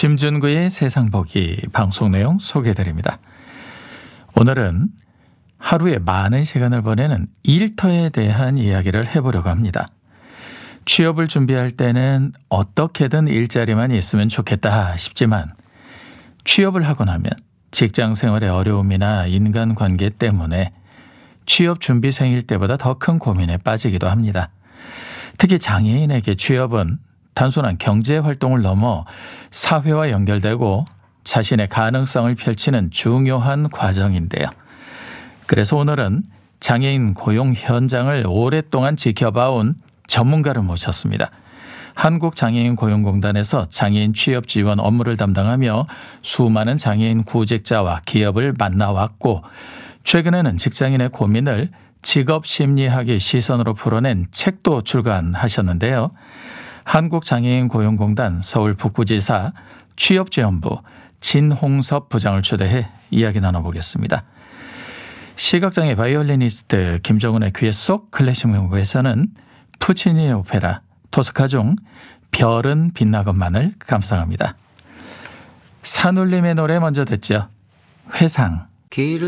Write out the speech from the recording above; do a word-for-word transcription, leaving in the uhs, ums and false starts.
김준구의 세상보기 방송 내용 소개해드립니다. 오늘은 하루에 많은 시간을 보내는 일터에 대한 이야기를 해보려고 합니다. 취업을 준비할 때는 어떻게든 일자리만 있으면 좋겠다 싶지만 취업을 하고 나면 직장 생활의 어려움이나 인간관계 때문에 취업 준비생일 때보다 더 큰 고민에 빠지기도 합니다. 특히 장애인에게 취업은 단순한 경제활동을 넘어 사회와 연결되고 자신의 가능성을 펼치는 중요한 과정인데요. 그래서 오늘은 장애인 고용 현장을 오랫동안 지켜봐온 전문가를 모셨습니다. 한국장애인고용공단에서 장애인 취업 지원 업무를 담당하며 수많은 장애인 구직자와 기업을 만나왔고 최근에는 직장인의 고민을 직업심리학의 시선으로 풀어낸 책도 출간하셨는데요. 한국장애인고용공단 서울북부지사 취업지원부 진홍섭 부장을 초대해 이야기 나눠보겠습니다. 시각장애 바이올리니스트 김정은의 귀에 쏙 클래식 연구에서는 푸치니의 오페라 토스카 중 별은 빛나건만을 감상합니다. 산울림의 노래 먼저 듣죠. 회상.